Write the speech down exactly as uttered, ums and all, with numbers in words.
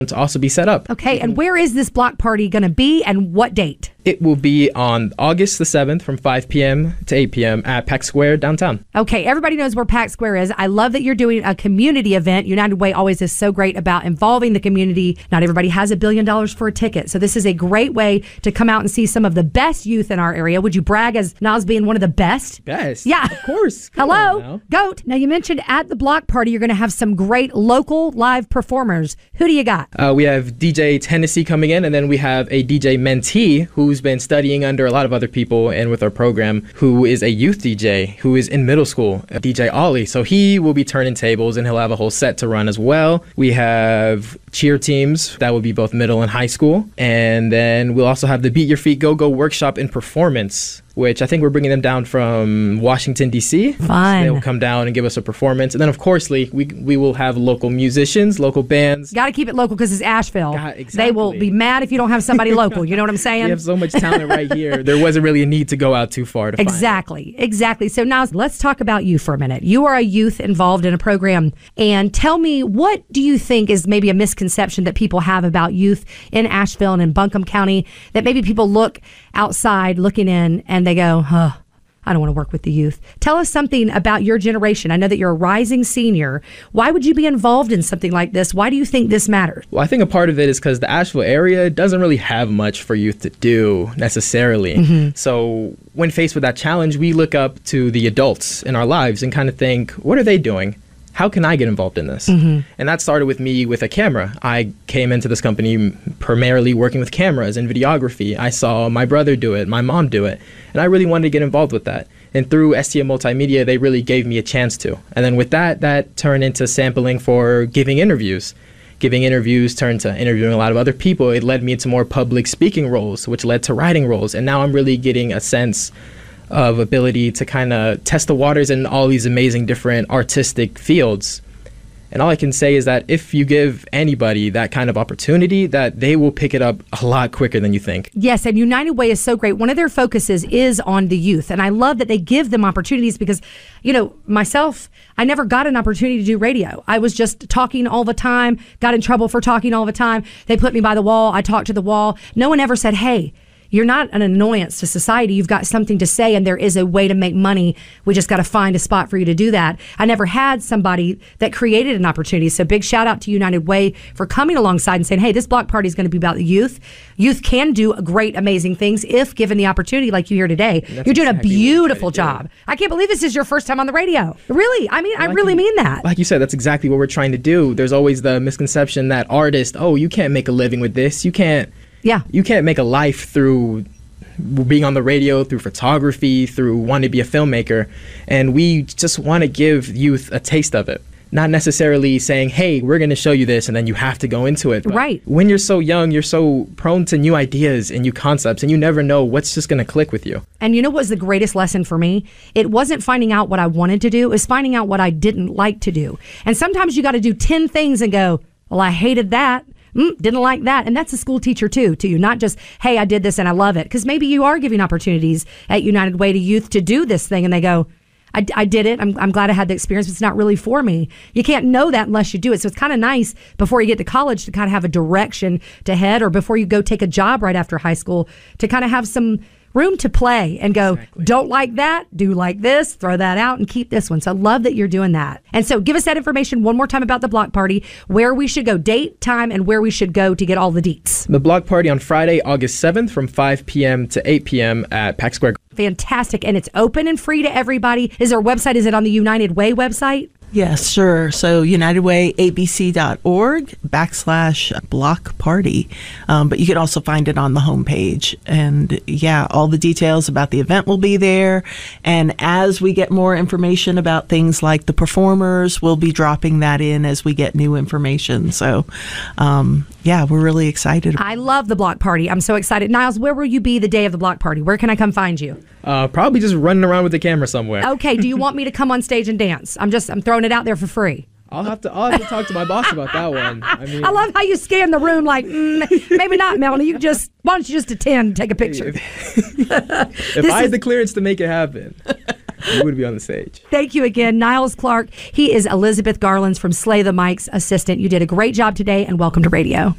to also be set up. Okay, and where is this block party going to be and what date? It will be on August the seventh from five p.m. to eight p.m. at Pack Square downtown. Okay, everybody knows where Pack Square is. I love that you're doing a community event. United Way always is so great about involving the community. Not everybody has a billion dollars for a ticket. So this is a great way to come out and see some of the best youth in our area. Would you brag as Niles being one of the best? Best. Yeah. Of course. Come Hello, Goat. Now you mentioned at the block party you're going to have some great local live performers. Who do you got? Uh, we have D J Tennessee coming in, and then we have a D J mentee who's been studying under a lot of other people and with our program, who is a youth D J who is in middle school, D J Ollie. So he will be turning tables and he'll have a whole set to run as well. We have cheer teams that will be both middle and high school. And then we'll also have the Beat Your Feet Go-Go workshop in performance, which I think we're bringing them down from Washington, D C Fun. So they will come down and give us a performance. And then, of course, Lee, we we will have local musicians, local bands. Got to keep it local because it's Asheville. God, exactly. They will be mad if you don't have somebody local. You know what I'm saying? We have so much talent right here. There wasn't really a need to go out too far to find it. Exactly, exactly. So now let's talk about you for a minute. You are a youth involved in a program, and tell me, what do you think is maybe a misconception that people have about youth in Asheville and in Buncombe County, that maybe people look outside looking in and they go, huh, I don't want to work with the youth. Tell us something about your generation. I know that you're a rising senior. Why would you be involved in something like this? Why do you think this matters? Well, I think a part of it is because the Asheville area doesn't really have much for youth to do necessarily. Mm-hmm. So when faced with that challenge, we look up to the adults in our lives and kind of think, what are they doing? How can I get involved in this? Mm-hmm. And that started with me with a camera. I came into this company primarily working with cameras and videography. I saw my brother do it, my mom do it, and I really wanted to get involved with that. And through S T M Multimedia, they really gave me a chance to. And then with that, that turned into sampling for giving interviews. Giving interviews turned to interviewing a lot of other people. It led me into more public speaking roles, which led to writing roles. And now I'm really getting a sense of ability to kind of test the waters in all these amazing different artistic fields. And all I can say is that if you give anybody that kind of opportunity, that they will pick it up a lot quicker than you think. Yes, and United Way is so great. One of their focuses is on the youth. And I love that they give them opportunities because, you know, myself, I never got an opportunity to do radio. I was just talking all the time, got in trouble for talking all the time. They put me by the wall. I talked to the wall. No one ever said, hey, you're not an annoyance to society. You've got something to say, and there is a way to make money. We just got to find a spot for you to do that. I never had somebody that created an opportunity. So big shout out to United Way for coming alongside and saying, hey, this block party is going to be about the youth. Youth can do great, amazing things if given the opportunity like you here today. You're doing exactly a beautiful job. I can't believe this is your first time on the radio. Really? I mean, like I really you, mean that. Like you said, that's exactly what we're trying to do. There's always the misconception that artists, oh, you can't make a living with this. You can't. Yeah. You can't make a life through being on the radio, through photography, through wanting to be a filmmaker. And we just want to give youth a taste of it. Not necessarily saying, hey, we're going to show you this and then you have to go into it. But right. When you're so young, you're so prone to new ideas and new concepts, and you never know what's just going to click with you. And you know what was the greatest lesson for me? It wasn't finding out what I wanted to do. It was finding out what I didn't like to do. And sometimes you got to do ten things and go, well, I hated that. Mm, didn't like that. And that's a school teacher too, to you. Not just, hey, I did this and I love it. Because maybe you are giving opportunities at United Way to youth to do this thing and they go, I, I did it. I'm, I'm glad I had the experience, but it's not really for me. You can't know that unless you do it. So it's kind of nice before you get to college to kind of have a direction to head, or before you go take a job right after high school to kind of have some room to play and go, exactly. Don't like that, do like this, throw that out and keep this one. So I love that you're doing that. And so give us that information one more time about the block party, where we should go, date, time, and where we should go to get all the deets. The block party on Friday, August seventh from five p.m. to eight p.m. at Pack Square. Fantastic. And it's open and free to everybody. Is our website, is it on the United Way website? Yes, sure. So unitedwayabc.org backslash block party. Um, but you can also find it on the homepage. And yeah, all the details about the event will be there. And as we get more information about things like the performers, we'll be dropping that in as we get new information. So um, yeah, we're really excited. I love the block party. I'm so excited. Niles, where will you be the day of the block party? Where can I come find you? Uh, probably just running around with the camera somewhere. Okay. Do you want me to come on stage and dance? I'm just, I'm throwing it out there for free. I'll have to, I'll have to talk to my boss about that one. I mean, I love how you scan the room like, mm, maybe not, Melanie. You just, why don't you just attend and take a picture? If, if I had the clearance to make it happen. you would be on the stage. Thank you again, Niles Clark. He is Elizabeth Garland's from Slay the Mic's assistant. You did a great job today, and welcome to radio.